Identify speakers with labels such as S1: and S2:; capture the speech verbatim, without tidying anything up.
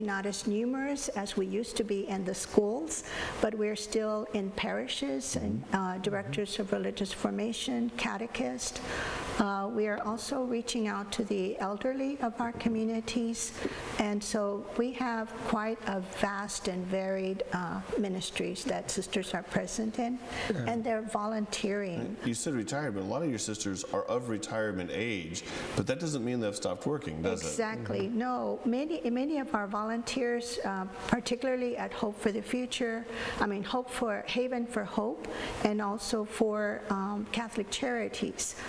S1: not as numerous as we used to be in the schools, but we're still in parishes and uh, directors of religious formation, catechists. Uh, we are also reaching out to the elderly of our communities, and so we have quite a vast and varied uh, ministries that sisters are present in, yeah. and they're volunteering.
S2: You said retired, but a lot of your sisters are of retirement age, but that doesn't mean they've stopped working, does
S1: exactly.
S2: it?
S1: Exactly. Mm-hmm. No, many, many of our volunteers, uh, particularly at Hope for the Future, I mean Hope for Haven for Hope, and also for um, Catholic Charities,